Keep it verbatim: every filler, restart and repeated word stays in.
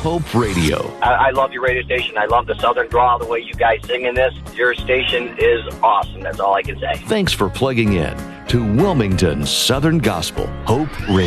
Hope Radio. I, I love your radio station. I love the Southern drawl, the way you guys sing in this. Your station is awesome. That's all I can say. Thanks for plugging in to Wilmington Southern Gospel Hope Radio.